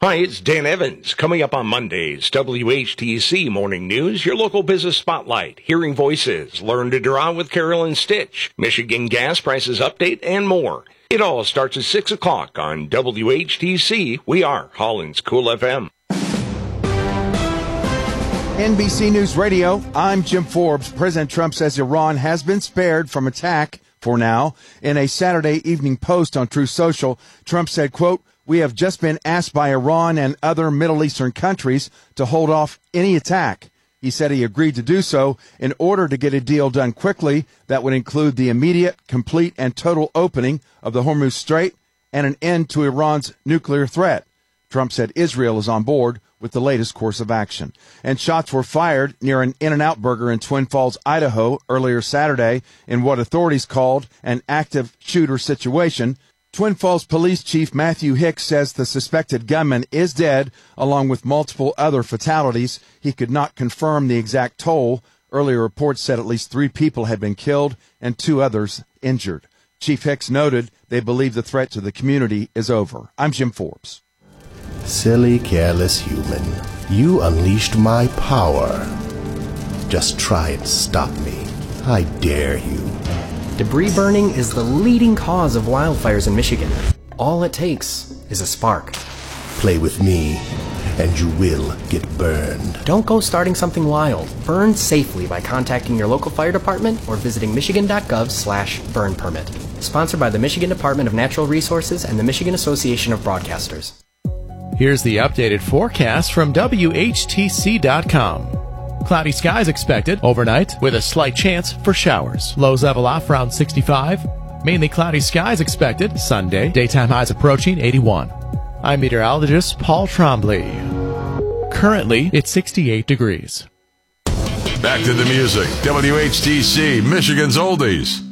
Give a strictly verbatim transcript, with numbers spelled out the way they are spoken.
Hi, it's Dan Evans. Coming up on Monday's W H T C Morning News, your local business spotlight, hearing voices, learn to draw with Carolyn Stitch, Michigan gas prices update, and more. It all starts at six o'clock on W H T C. We are Holland's Cool F M. N B C News Radio, I'm Jim Forbes. President Trump says Iran has been spared from attack for now. In a Saturday evening post on Truth Social, Trump said, quote, "We have just been asked by Iran and other Middle Eastern countries to hold off any attack." He said he agreed to do so in order to get a deal done quickly that would include the immediate, complete, and total opening of the Hormuz Strait and an end to Iran's nuclear threat. Trump said Israel is on board with the latest course of action. And shots were fired near an In-N-Out Burger in Twin Falls, Idaho, earlier Saturday in what authorities called an active shooter situation. Twin Falls Police Chief Matthew Hicks says the suspected gunman is dead, along with multiple other fatalities. He could not confirm the exact toll. Earlier reports said at least three people had been killed and two others injured. Chief Hicks noted they believe the threat to the community is over. I'm Jim Forbes. Silly, careless human. You unleashed my power. Just try and stop me. I dare you. Debris burning is the leading cause of wildfires in Michigan. All it takes is a spark. Play with me, and you will get burned. Don't go starting something wild. Burn safely by contacting your local fire department or visiting michigan.gov slash burn permit. Sponsored by the Michigan Department of Natural Resources and the Michigan Association of Broadcasters. Here's the updated forecast from W H T C dot com. Cloudy skies expected overnight with a slight chance for showers. Lows level off around sixty-five. Mainly cloudy skies expected Sunday. Daytime highs approaching eighty-one. I'm meteorologist Paul Trombley. Currently, it's sixty-eight degrees. Back to the music. W H T C, Michigan's Oldies.